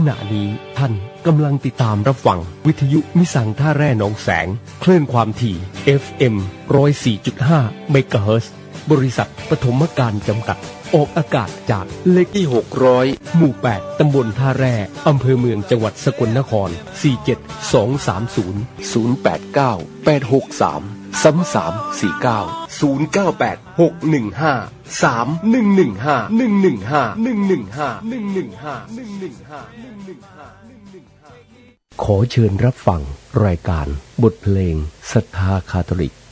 ณะนี้ท่านกำลังติดตามรับฟังวิทยุมิสังท่าแร่หนองแสงคลื่นความถี่ FM 104.5 เมกะเฮิรตซ์บริษัทปฐมการจำกัดออกอากาศจากเลขที่600หมู่8ตำบลท่าแร่อำเภอเมืองจังหวัดสกลนคร472-863-3449-098615-3115-115-115-115ขอเชิญรับฟังรายการบทเพลงศรัทธาคาทอลิก